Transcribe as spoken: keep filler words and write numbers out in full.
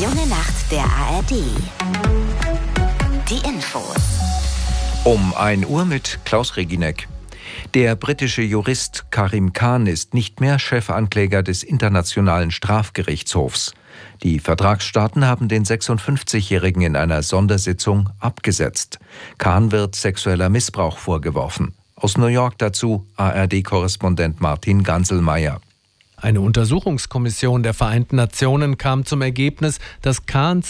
Schöne Nacht der A R D. Die Infos. Um ein Uhr mit Klaus Reginek. Der britische Jurist Karim Khan ist nicht mehr Chefankläger des Internationalen Strafgerichtshofs. Die Vertragsstaaten haben den sechsundfünfzigjährigen in einer Sondersitzung abgesetzt. Khan wird sexueller Missbrauch vorgeworfen. Aus New York dazu A R D-Korrespondent Martin Ganselmeier. Eine Untersuchungskommission der Vereinten Nationen kam zum Ergebnis, dass Khans